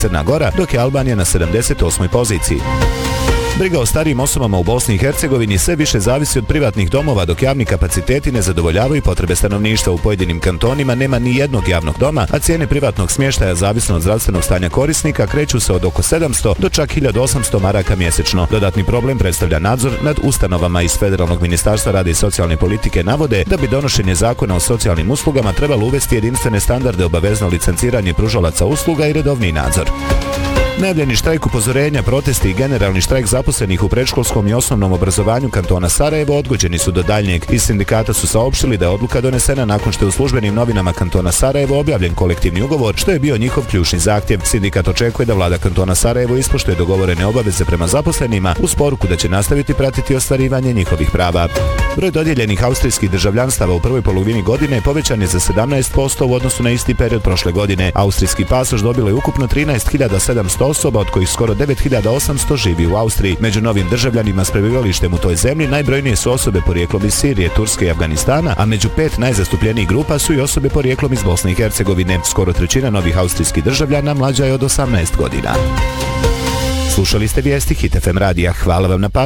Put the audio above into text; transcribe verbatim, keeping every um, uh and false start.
Crna Gora, dok je Albanija na sedamdeset osmoj poziciji. Briga o starijim osobama u Bosni i Hercegovini sve više zavisi od privatnih domova, dok javni kapaciteti ne zadovoljavaju potrebe stanovništva. U pojedinim kantonima nema ni jednog javnog doma, a cijene privatnog smještaja zavisno od zdravstvenog stanja korisnika kreću se od oko sedamsto do čak hiljadu osamsto maraka mjesečno. Dodatni problem predstavlja nadzor nad ustanovama. Iz Federalnog ministarstva rada i socijalne politike navode da bi donošenje zakona o socijalnim uslugama trebalo uvesti jedinstvene standarde, obavezno licenciranje pružalaca usluga i redovni nadzor. Najavljeni štrajk upozorenja, protesti i generalni štrajk zaposlenih u predškolskom i osnovnom obrazovanju kantona Sarajevo odgođeni su do daljnjeg. Iz sindikata su saopštili da je odluka donesena nakon što je u službenim novinama kantona Sarajevo objavljen kolektivni ugovor, što je bio njihov ključni zahtjev. Sindikat očekuje da vlada kantona Sarajevo ispoštuje dogovorene obaveze prema zaposlenima uz poruku da će nastaviti pratiti ostvarivanje njihovih prava. Broj dodijeljenih austrijskih državljanstava u prvoj polovini godine povećan je za sedamnaest posto u odnosu na isti period prošle godine. Austrijski pasoš dobilo je ukupno trinaest hiljada sedamsto osoba, od kojih skoro devet hiljada osamsto živi u Austriji. Među novim državljanima s prebivalištem u toj zemlji najbrojnije su osobe porijeklom iz Sirije, Turske i Afganistana, a među pet najzastupljenijih grupa su i osobe porijeklom iz Bosne i Hercegovine. Skoro trećina novih austrijskih državljana mlađa je od osamnaest godina. Slušali ste vijesti Hit F M radija. Hvala vam na pažnji.